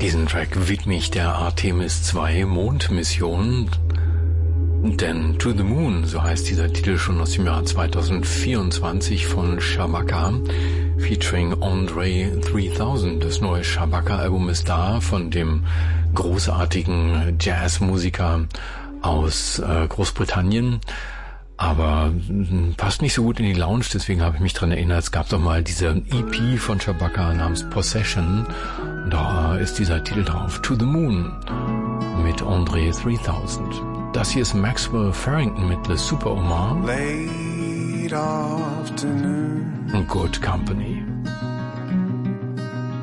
Diesen Track widme ich der Artemis 2 Mondmission, denn To the Moon, so heißt dieser Titel, schon aus dem Jahr 2024 von Shabaka, featuring Andre 3000. Das neue Shabaka-Album ist da, von dem großartigen Jazzmusiker aus Großbritannien, aber passt nicht so gut in die Lounge, deswegen habe ich mich dran erinnert, es gab doch mal diese EP von Shabaka namens Possession, und da ist dieser Titel drauf, To the Moon mit Andre 3000. Das hier ist Maxwell Farrington mit Le Super Omar. Late afternoon. Good Company.